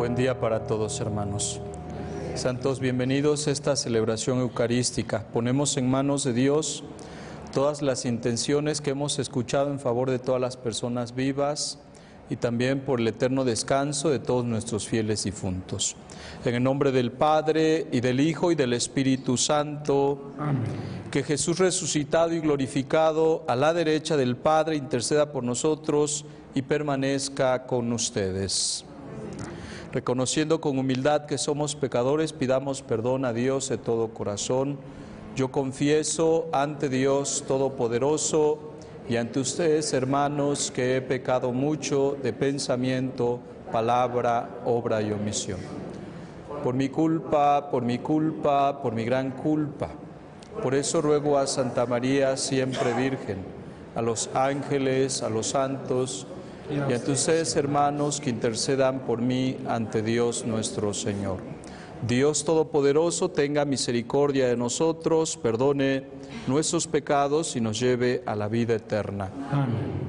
Buen día para todos, hermanos. Santos, bienvenidos a esta celebración eucarística. Ponemos en manos de Dios todas las intenciones que hemos escuchado en favor de todas las personas vivas y también por el eterno descanso de todos nuestros fieles difuntos. En el nombre del Padre, y del Hijo, y del Espíritu Santo. Amén. Que Jesús resucitado y glorificado a la derecha del Padre interceda por nosotros y permanezca con ustedes. Reconociendo con humildad que somos pecadores, pidamos perdón a Dios de todo corazón. Yo confieso ante Dios Todopoderoso y ante ustedes, hermanos, que he pecado mucho de pensamiento, palabra, obra y omisión. Por mi culpa, por mi gran culpa. Por eso ruego a Santa María, siempre Virgen, a los ángeles, a los santos, y ante ustedes, hermanos, que intercedan por mí ante Dios nuestro Señor. Dios Todopoderoso tenga misericordia de nosotros, perdone nuestros pecados y nos lleve a la vida eterna. Amén.